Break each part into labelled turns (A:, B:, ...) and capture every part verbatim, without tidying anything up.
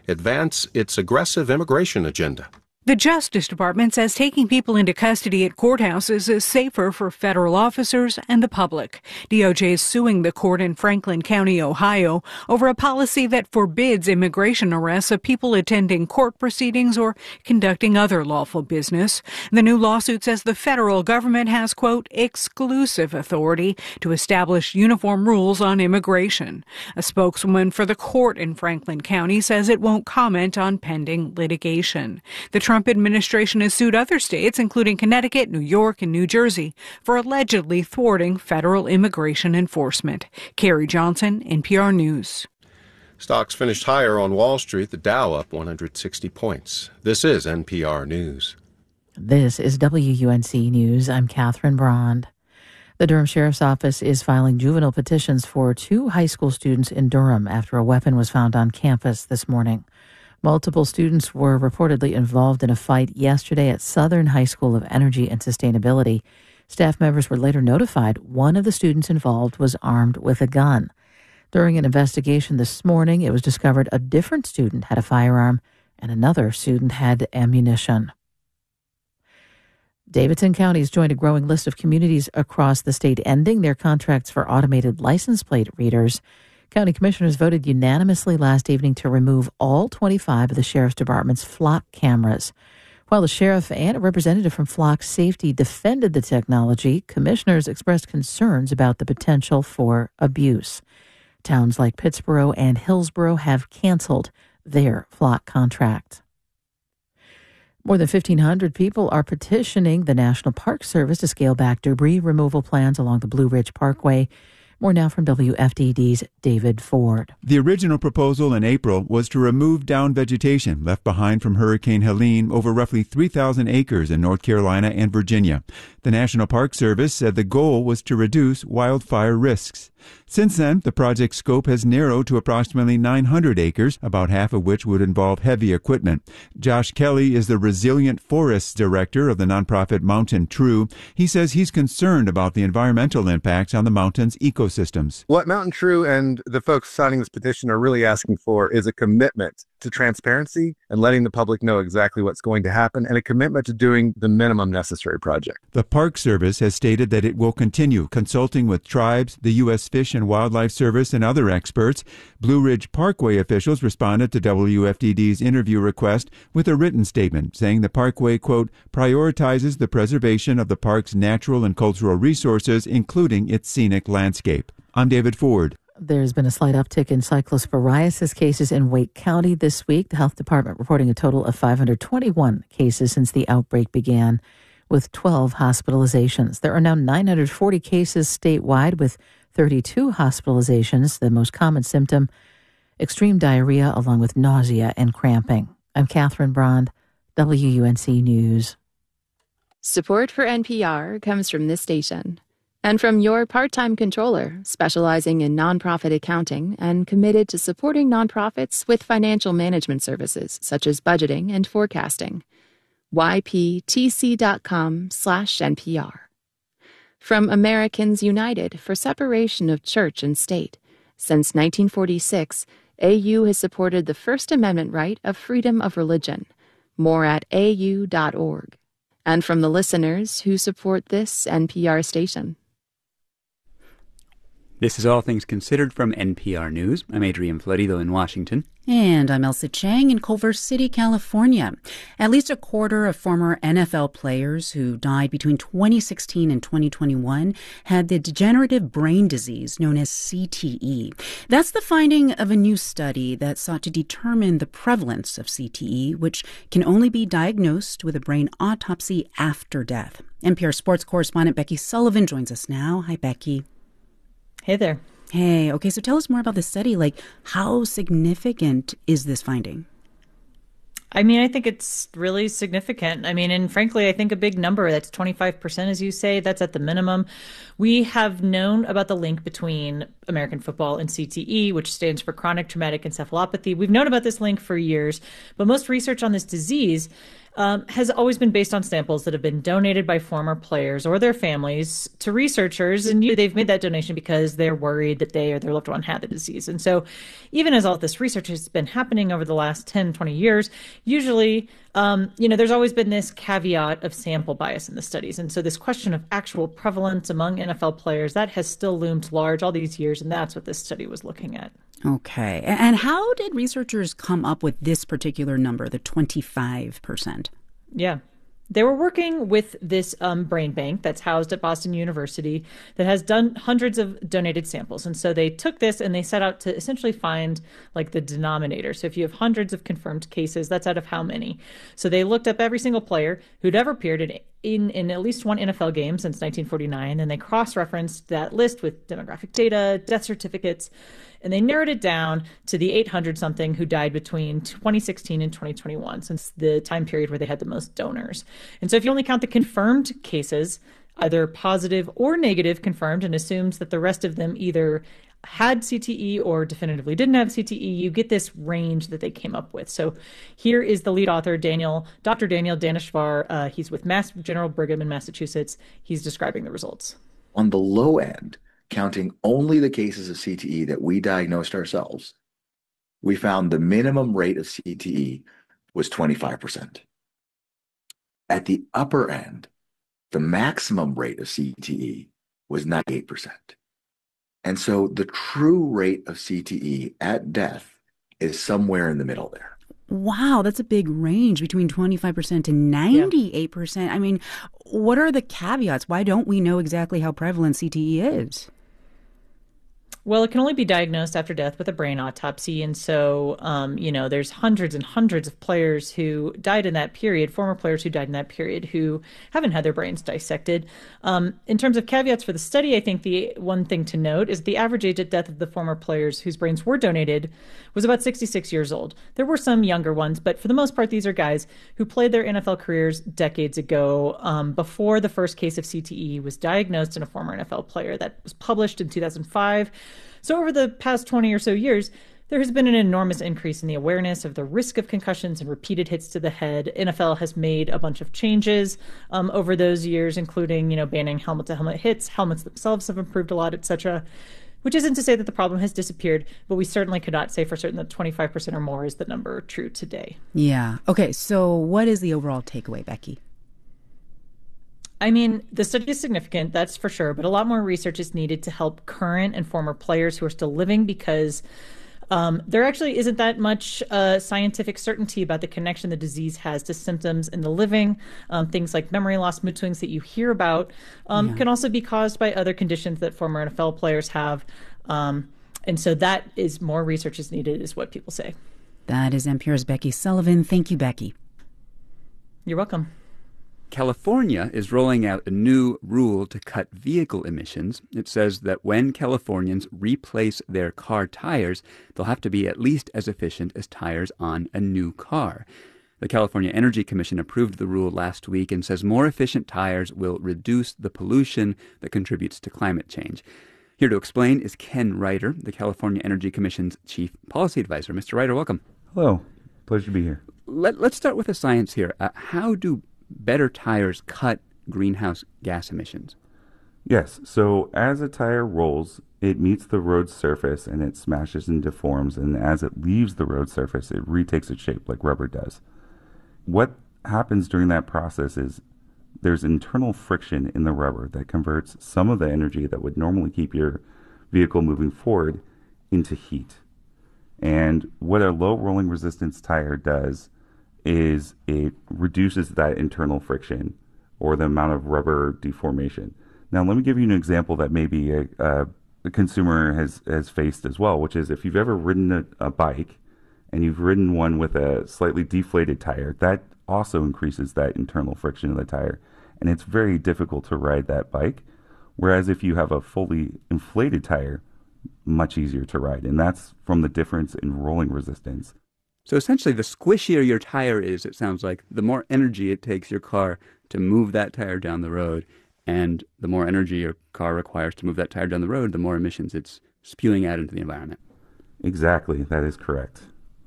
A: advance its aggressive immigration agenda.
B: The Justice Department says taking people into custody at courthouses is safer for federal officers and the public. D O J is suing the court in Franklin County, Ohio, over a policy that forbids immigration arrests of people attending court proceedings or conducting other lawful business. The new lawsuit says the federal government has, quote, exclusive authority to establish uniform rules on immigration. A spokeswoman for the court in Franklin County says it won't comment on pending litigation. The Trump administration has sued other states, including Connecticut, New York, and New Jersey, for allegedly thwarting federal immigration enforcement. Carrie Johnson, N P R News.
A: Stocks finished higher on Wall Street, the Dow up one hundred sixty points. This is N P R News.
C: This is W U N C News. I'm Catherine Brond. The Durham Sheriff's Office is filing juvenile petitions for two high school students in Durham after a weapon was found on campus this morning. Multiple students were reportedly involved in a fight yesterday at Southern High School of Energy and Sustainability. Staff members were later notified one of the students involved was armed with a gun. During an investigation this morning, it was discovered a different student had a firearm and another student had ammunition. Davidson County has joined a growing list of communities across the state ending their contracts for automated license plate readers. County commissioners voted unanimously last evening to remove all twenty-five of the Sheriff's Department's flock cameras. While the sheriff and a representative from Flock Safety defended the technology, commissioners expressed concerns about the potential for abuse. Towns like Pittsboro and Hillsboro have canceled their flock contract. More than fifteen hundred people are petitioning the National Park Service to scale back debris removal plans along the Blue Ridge Parkway. More now from W F D D's David Ford.
D: The original proposal in April was to remove down vegetation left behind from Hurricane Helene over roughly three thousand acres in North Carolina and Virginia. The National Park Service said the goal was to reduce wildfire risks. Since then, the project scope has narrowed to approximately nine hundred acres, about half of which would involve heavy equipment. Josh Kelly is the Resilient Forests Director of the nonprofit Mountain True. He says he's concerned about the environmental impacts on the mountain's ecosystems.
E: What Mountain True and the folks signing this petition are really asking for is a commitment to transparency and letting the public know exactly what's going to happen, and a commitment to doing the minimum necessary project.
D: The Park Service has stated that it will continue consulting with tribes, the U S Fish and Wildlife Service, and other experts. Blue Ridge Parkway officials responded to W F D D's interview request with a written statement saying the parkway, quote, prioritizes the preservation of the park's natural and cultural resources, including its scenic landscape. I'm David Ford.
C: There's been a slight uptick in cyclosporiasis cases in Wake County this week. The health department reporting a total of five hundred twenty-one cases since the outbreak began, with twelve hospitalizations. There are now nine hundred forty cases statewide, with thirty-two hospitalizations. The most common symptom, extreme diarrhea, along with nausea and cramping. I'm Catherine Brond, W U N C News.
F: Support for N P R comes from this station and from your part-time controller, specializing in nonprofit accounting and committed to supporting nonprofits with financial management services such as budgeting and forecasting. Y P T C dot com slash N P R. From Americans United for Separation of Church and State. Since nineteen forty-six, A U has supported the First Amendment right of freedom of religion. More at A U dot org. And from the listeners who support this N P R station.
G: This is All Things Considered from N P R News. I'm Adrian Florido in Washington.
H: And I'm Elsa Chang in Culver City, California. At least a quarter of former N F L players who died between twenty sixteen and twenty twenty-one had the degenerative brain disease known as C T E. That's the finding of a new study that sought to determine the prevalence of C T E, which can only be diagnosed with a brain autopsy after death. N P R sports correspondent Becky Sullivan joins us now. Hi, Becky.
I: Hey there.
H: Hey, okay, so tell us more about this study. Like, how significant is this finding?
I: I mean, I think it's really significant. I mean, and frankly, I think a big number, that's twenty-five percent, as you say, that's at the minimum. We have known about the link between American football and C T E, which stands for chronic traumatic encephalopathy. We've known about this link for years, but most research on this disease um, has always been based on samples that have been donated by former players or their families to researchers. And they've made that donation because they're worried that they or their loved one had the disease. And so even as all this research has been happening over the last ten, twenty years, usually, um, you know, there's always been this caveat of sample bias in the studies. And so this question of actual prevalence among N F L players, that has still loomed large all these years. And that's what this study was looking at.
H: Okay. And how did researchers come up with this particular number, the twenty-five percent?
I: Yeah. They were working with this um, brain bank that's housed at Boston University that has done hundreds of donated samples. And so they took this and they set out to essentially find like the denominator. So if you have hundreds of confirmed cases, that's out of how many? So they looked up every single player who'd ever appeared in, in, in at least one N F L game since nineteen forty-nine. And they cross-referenced that list with demographic data, death certificates, and they narrowed it down to the eight hundred something who died between twenty sixteen and twenty twenty-one, since the time period where they had the most donors. And so if you only count the confirmed cases, either positive or negative confirmed, and assumes that the rest of them either had C T E or definitively didn't have C T E, you get this range that they came up with. So here is the lead author, Daniel, Doctor Daniel Daneshvar. Uh, he's with Mass General Brigham in Massachusetts. He's describing the results.
J: On the low end, counting only the cases of C T E that we diagnosed ourselves, we found the minimum rate of C T E was twenty-five percent. At the upper end, the maximum rate of C T E was ninety-eight percent. And so the true rate of C T E at death is somewhere in the middle there.
H: Wow, that's a big range between twenty-five percent to ninety-eight percent. Yeah. I mean, what are the caveats? Why don't we know exactly how prevalent C T E is?
I: Well, it can only be diagnosed after death with a brain autopsy. And so, um, you know, there's hundreds and hundreds of players who died in that period, former players who died in that period who haven't had their brains dissected. Um, in terms of caveats for the study, I think the one thing to note is the average age at death of the former players whose brains were donated was about sixty-six years old. There were some younger ones, but for the most part, these are guys who played their N F L careers decades ago, um, before the first case of C T E was diagnosed in a former N F L player. That was published in two thousand five. So over the past twenty or so years, there has been an enormous increase in the awareness of the risk of concussions and repeated hits to the head. N F L has made a bunch of changes um, over those years, including, you know, banning helmet-to-helmet hits. Helmets themselves have improved a lot, et cetera, which isn't to say that the problem has disappeared, but we certainly could not say for certain that twenty-five percent or more is the number true today.
H: Yeah. Okay, so what is the overall takeaway, Becky?
I: I mean, the study is significant, that's for sure, but a lot more research is needed to help current and former players who are still living, because um, there actually isn't that much uh, scientific certainty about the connection the disease has to symptoms in the living. Um, things like memory loss, mood swings that you hear about um, yeah. can also be caused by other conditions that former N F L players have. Um, and so that is more research is needed, is what people say.
H: That is N P R's Becky Sullivan. Thank you, Becky.
I: You're welcome.
G: California is rolling out a new rule to cut vehicle emissions. It says that when Californians replace their car tires, they'll have to be at least as efficient as tires on a new car. The California Energy Commission approved the rule last week and says more efficient tires will reduce the pollution that contributes to climate change. Here to explain is Ken Ryder, the California Energy Commission's chief policy advisor. Mister Ryder, welcome.
K: Hello. Pleasure to be here.
G: Let, let's start with the science here. Uh, how do better tires cut greenhouse gas emissions?
K: Yes. So as a tire rolls, it meets the road surface and it smashes and deforms. And as it leaves the road surface, it retakes its shape like rubber does. What happens during that process is there's internal friction in the rubber that converts some of the energy that would normally keep your vehicle moving forward into heat. And what a low rolling resistance tire does is it reduces that internal friction or the amount of rubber deformation. Now, let me give you an example that maybe a, a, a consumer has, has faced as well, which is if you've ever ridden a, a bike and you've ridden one with a slightly deflated tire, that also increases that internal friction of the tire. And it's very difficult to ride that bike. Whereas if you have a fully inflated tire, much easier to ride. And that's from the difference in rolling resistance.
G: So essentially, the squishier your tire is, it sounds like, the more energy it takes your car to move that tire down the road. And the more energy your car requires to move that tire down the road, the more emissions it's spewing out into the environment.
K: Exactly. That is correct.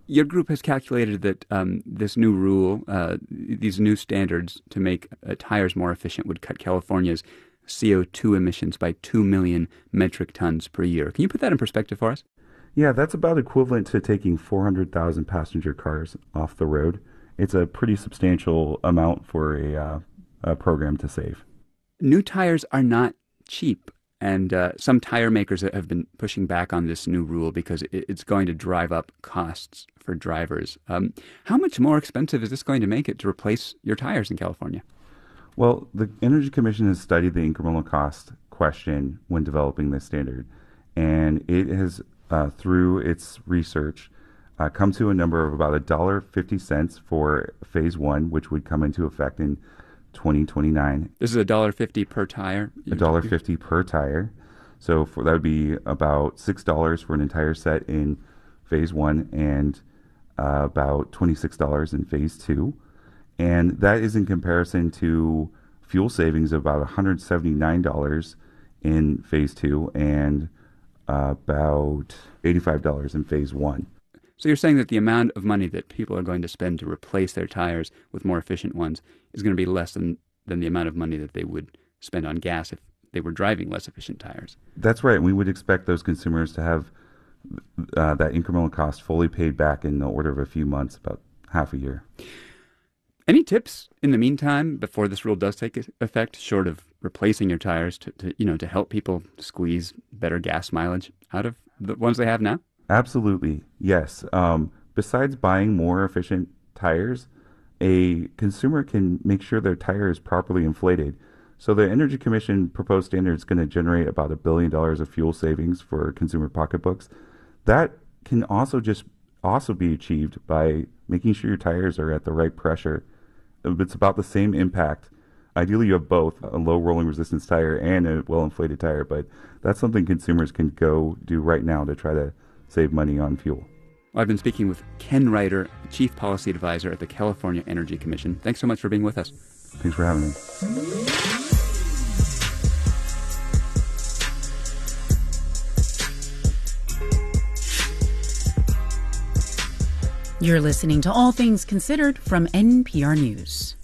G: Your group has calculated that um, this new rule, uh, these new standards to make uh, tires more efficient would cut California's C O two emissions by two million metric tons per year. Can you put that in perspective for us?
K: Yeah, that's about equivalent to taking four hundred thousand passenger cars off the road. It's a pretty substantial amount for a, uh, a program to save.
G: New tires are not cheap. And uh, some tire makers have been pushing back on this new rule because it's going to drive up costs for drivers. Um, how much more expensive is this going to make it to replace your tires in California?
K: Well, the Energy Commission has studied the incremental cost question when developing this standard. And it has, uh, through its research, uh, come to a number of about one dollar and fifty cents for phase one, which would come into effect in twenty twenty-nine.
G: This is one dollar and fifty cents per tire?
K: one dollar and fifty cents per tire. So for, that would be about six dollars for an entire set in phase one and uh, about twenty-six dollars in phase two. And that is in comparison to fuel savings of about one hundred seventy-nine dollars in phase two and uh, about eighty-five dollars in phase one.
G: So you're saying that the amount of money that people are going to spend to replace their tires with more efficient ones is going to be less than, than the amount of money that they would spend on gas if they were driving less efficient tires.
K: That's right. We would expect those consumers to have uh, that incremental cost fully paid back in the order of a few months, about half a year.
G: Any tips in the meantime before this rule does take effect, short of replacing your tires, to, to you know to help people squeeze better gas mileage out of the ones they have now?
K: Absolutely, yes. Um, besides buying more efficient tires, a consumer can make sure their tire is properly inflated. So the Energy Commission proposed standard is going to generate about a billion dollars of fuel savings for consumer pocketbooks. That can also just also be achieved by making sure your tires are at the right pressure. It's about the same impact. Ideally, you have both a low rolling resistance tire and a well-inflated tire, but that's something consumers can go do right now to try to save money on fuel.
G: Well, I've been speaking with Ken Ryder, Chief Policy Advisor at the California Energy Commission. Thanks so much for being with us.
K: Thanks for having me.
H: You're listening to All Things Considered from N P R News.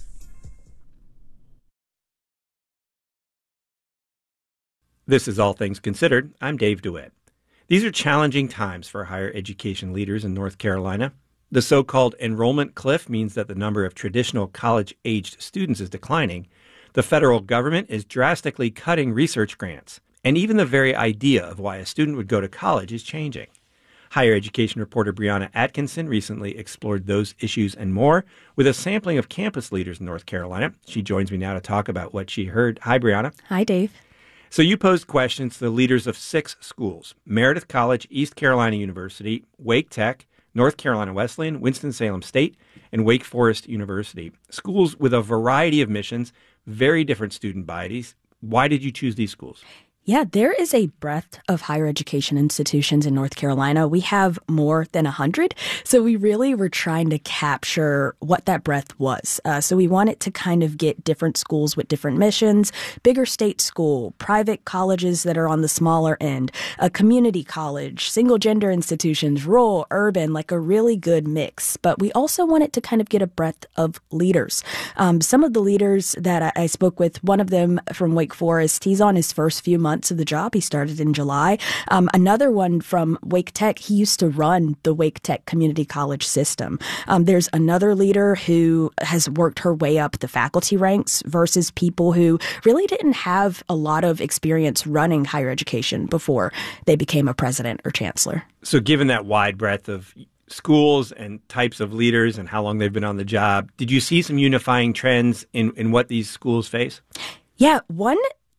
L: This is All Things Considered. I'm Dave DeWitt. These are challenging times for higher education leaders in North Carolina. The so-called enrollment cliff means that the number of traditional college-aged students is declining. The federal government is drastically cutting research grants. And even the very idea of why a student would go to college is changing. Higher education reporter Brianna Atkinson recently explored those issues and more with a sampling of campus leaders in North Carolina. She joins me now to talk about what she heard. Hi, Brianna.
M: Hi, Dave.
L: So you posed questions to the leaders of six schools: Meredith College, East Carolina University, Wake Tech, North Carolina Wesleyan, Winston-Salem State, and Wake Forest University. Schools with a variety of missions, very different student bodies. Why did you choose these schools?
M: Yeah, there is a breadth of higher education institutions in North Carolina. We have more than one hundred. So we really were trying to capture what that breadth was. Uh, so we wanted to kind of get different schools with different missions, bigger state school, private colleges that are on the smaller end, a community college, single gender institutions, rural, urban, like a really good mix. But we also wanted to kind of get a breadth of leaders. Um, some of the leaders that I, I spoke with, one of them from Wake Forest, he's on his first few months of the job. He started in July. Um, another one from Wake Tech, he used to run the Wake Tech Community College system. Um, there's another leader who has worked her way up the faculty ranks versus people who really didn't have a lot of experience running higher education before they became a president or chancellor.
L: So given that wide breadth of schools and types of leaders and how long they've been on the job, did you see some unifying trends in, in what these schools face?
M: Yeah, one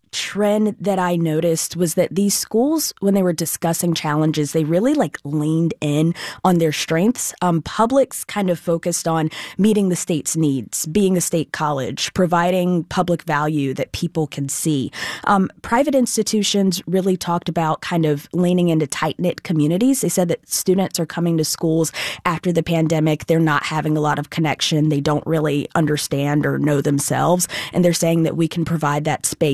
M: trend that I noticed was that these schools, when they were discussing challenges, they really like leaned in on their strengths. Um, Publix kind of focused on meeting the state's needs, being a state college, providing public value that people can see. Um, private institutions really talked about kind of leaning into tight-knit communities. They said that students are coming to schools after the pandemic. They're not having a lot of connection. They don't really understand or know themselves. And they're saying that we can provide that space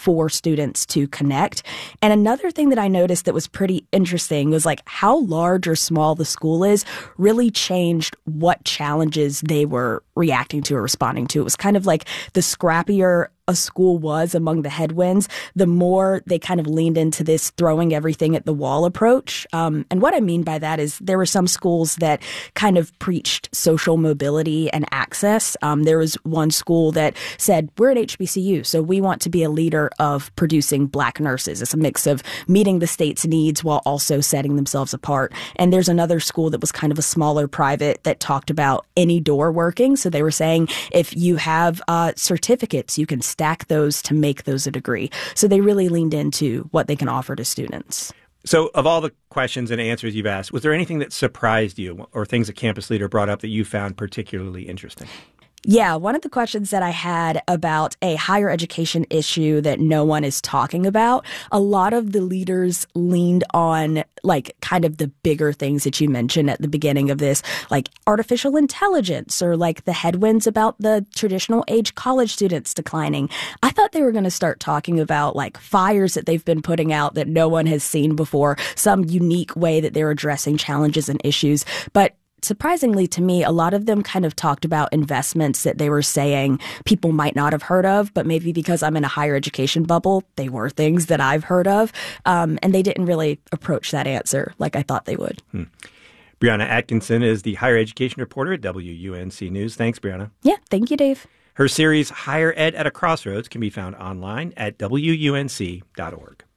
M: for students to connect. And another thing that I noticed that was pretty interesting was like how large or small the school is really changed what challenges they were reacting to or responding to. It was kind of like the scrappier a school was among the headwinds, the more they kind of leaned into this throwing everything at the wall approach. Um, and what I mean by that is there were some schools that kind of preached social mobility and access. Um, there was one school that said, we're at H B C U, so we want to be a leader of producing Black nurses. It's a mix of meeting the state's needs while also setting themselves apart. And there's another school that was kind of a smaller private that talked about any door working. So they were saying if you have uh, certificates, you can stack those to make those a degree. So they really leaned into what they can offer to students.
L: So of all the questions and answers you've asked, was there anything that surprised you or things a campus leader brought up that you found particularly interesting?
M: Yeah, one of the questions that I had about a higher education issue that no one is talking about, a lot of the leaders leaned on like kind of the bigger things that you mentioned at the beginning of this, like artificial intelligence or like the headwinds about the traditional age college students declining. I thought they were going to start talking about like fires that they've been putting out that no one has seen before, some unique way that they're addressing challenges and issues. But surprisingly to me, a lot of them kind of talked about investments that they were saying people might not have heard of, but maybe because I'm in a higher education bubble, they were things that I've heard of. Um, and they didn't really approach that answer like I thought they would.
L: Hmm. Brianna Atkinson is the higher education reporter at W U N C News. Thanks, Brianna.
M: Yeah, thank you, Dave.
L: Her series, Higher Ed at a Crossroads, can be found online at W U N C dot org.